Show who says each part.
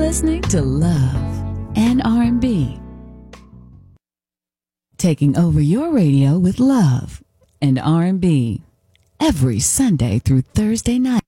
Speaker 1: listening to Love and R&B. Taking over your radio with love and R&B every Sunday through Thursday night.